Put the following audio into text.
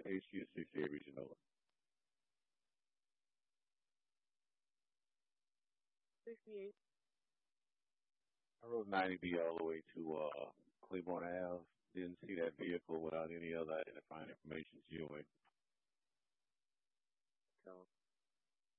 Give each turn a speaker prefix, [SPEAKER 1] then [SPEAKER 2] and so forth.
[SPEAKER 1] HQ 68 Regional.
[SPEAKER 2] 68.
[SPEAKER 1] I rode 90B all the way to Claiborne Ave. Didn't see that vehicle without any other identifying information. GOA.
[SPEAKER 2] So